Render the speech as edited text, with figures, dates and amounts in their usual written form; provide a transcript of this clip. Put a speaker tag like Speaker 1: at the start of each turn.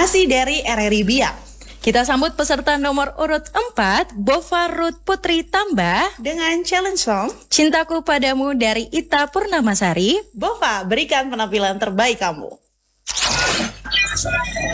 Speaker 1: Masih dari RRI Biak.
Speaker 2: Kita sambut peserta nomor urut 4, Bova Ruth Putri Tambah
Speaker 1: Dengan challenge song
Speaker 2: Cintaku Padamu dari Ita Purnamasari.
Speaker 1: Bova, berikan penampilan terbaik kamu.